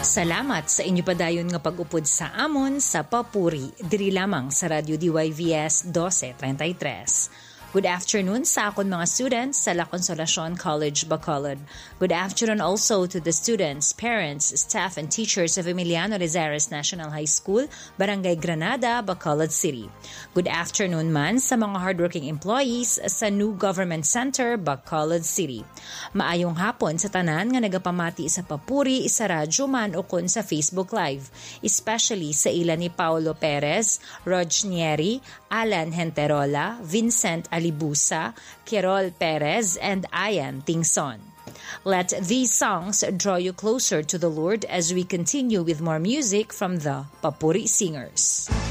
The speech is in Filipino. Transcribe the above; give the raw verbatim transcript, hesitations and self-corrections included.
Salamat sa inyo padayon nga pag-upod sa amon sa Papuri, diri lamang sa Radio D Y V S twelve thirty-three. Good afternoon sa akon mga students sa La Consolacion College, Bacolod. Good afternoon also to the students, parents, staff, and teachers of Emiliano Rizares National High School, Barangay Granada, Bacolod City. Good afternoon man sa mga hardworking employees sa New Government Center, Bacolod City. Maayong hapon sa tanan nga nagapamati sa Papuri, sa radyo man o kun sa Facebook Live, especially sa ila ni Paulo Perez, Rog Nieri, Alan Henterola, Vincent Alibusa, Kerol Perez, and Ayan Tingson. Let these songs draw you closer to the Lord as we continue with more music from the Papuri Singers.